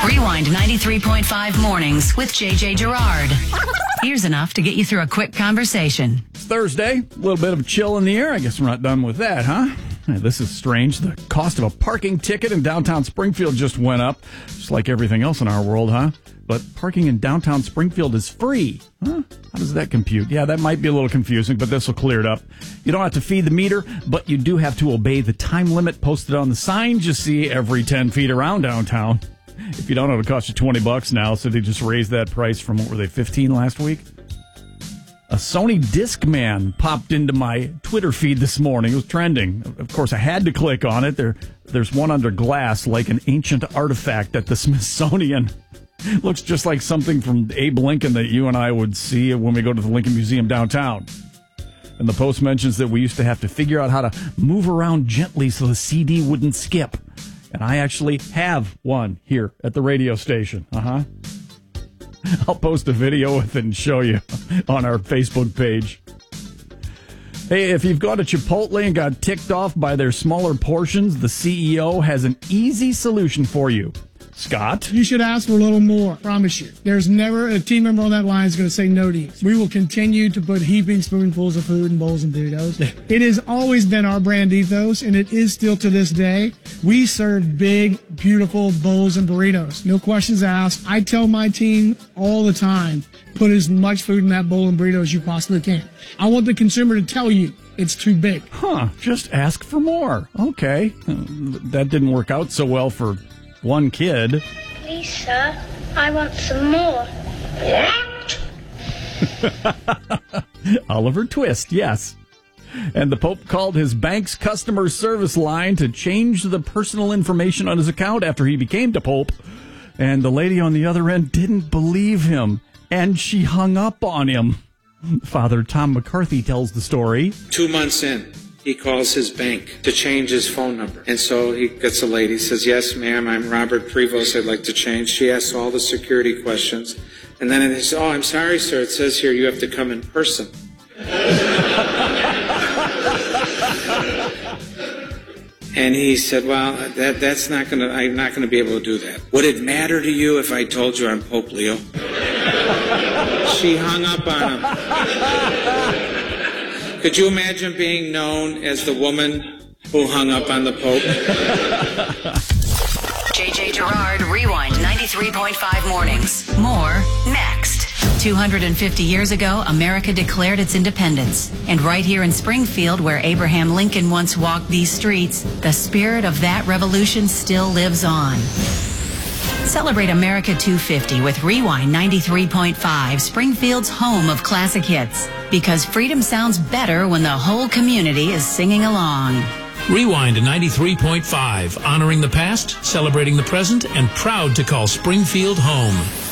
Rewind 93.5 mornings with JJ Gerard. Here's enough to get you through a quick conversation. It's Thursday, a little bit of a chill in the air. I guess we're not done with that, huh? Hey, this is strange. The cost of a parking ticket in downtown Springfield just went up, just like everything else in our world, huh? But parking in downtown Springfield is free. Huh? How does that compute? Yeah, that might be a little confusing, but this will clear it up. You don't have to feed the meter, but you do have to obey the time limit posted on the signs you see every 10 feet around downtown. If you don't know, it'll cost you $20 now, so they just raised that price from, what were they, 15 last week? A Sony Discman popped into my Twitter feed this morning. It was trending. Of course, I had to click on it. There's one under glass, like an ancient artifact at the Smithsonian. Looks just like something from Abe Lincoln that you and I would see when we go to the Lincoln Museum downtown. And the post mentions that we used to have to figure out how to move around gently so the CD wouldn't skip. And I actually have one here at the radio station. I'll post a video with it and show you on our Facebook page. Hey, if you've gone to Chipotle and got ticked off by their smaller portions, the CEO has an easy solution for you. Scott? You should ask for a little more, promise you. There's never a team member on that line is going to say no to you. We will continue to put heaping spoonfuls of food in bowls and burritos. It has always been our brand ethos, and it is still to this day. We serve big, beautiful bowls and burritos. No questions asked. I tell my team all the time, put as much food in that bowl and burrito as you possibly can. I want the consumer to tell you it's too big. Just ask for more. Okay. That didn't work out so well for one kid. Please, sir, I want some more. What? Oliver Twist, yes. And the Pope called his bank's customer service line to change the personal information on his account after he became the Pope. And the lady on the other end didn't believe him, and she hung up on him. Father Tom McCarthy tells the story. 2 months in, he calls his bank to change his phone number. And so he gets a lady, says, "Yes, ma'am, I'm Robert Prevost. I'd like to change." She asks all the security questions. And then he says, "Oh, I'm sorry, sir. It says here you have to come in person." And he said, "Well, that's not going to, I'm not going to be able to do that. Would it matter to you if I told you I'm Pope Leo?" She hung up on him. Could you imagine being known as the woman who hung up on the Pope? JJ Gerard, Rewind 93.5 mornings. More next. 250 years ago, America declared its independence. And right here in Springfield, where Abraham Lincoln once walked these streets, the spirit of that revolution still lives on. Celebrate America 250 with Rewind 93.5, Springfield's home of classic hits. Because freedom sounds better when the whole community is singing along. Rewind 93.5, honoring the past, celebrating the present, and proud to call Springfield home.